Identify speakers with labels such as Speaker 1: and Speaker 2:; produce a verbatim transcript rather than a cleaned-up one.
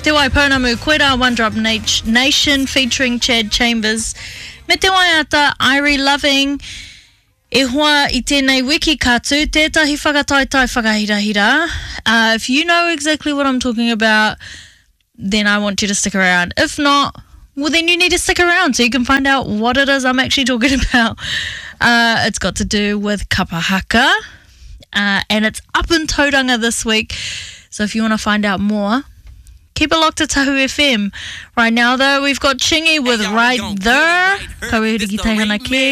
Speaker 1: te Waipounamu, Koera One Drop Nation featuring Chad Chambers. Me te waiata, Irie Loving. E hoa i tēnei wiki katu, tētahi whakataitai whakahirahira. Uh, if you know exactly what I'm talking about, then I want you to stick around. If not, well, then you need to stick around so you can find out what it is I'm actually talking about. Uh, it's got to do with kapahaka, uh, and it's up in Tauranga this week. So if you want to find out more, keep it locked to Tahu F M. Right now, though, we've got Chingy with
Speaker 2: Hey,
Speaker 1: Right
Speaker 2: y'all,
Speaker 1: There.
Speaker 2: right
Speaker 1: Kaurihiri ki teihana ke.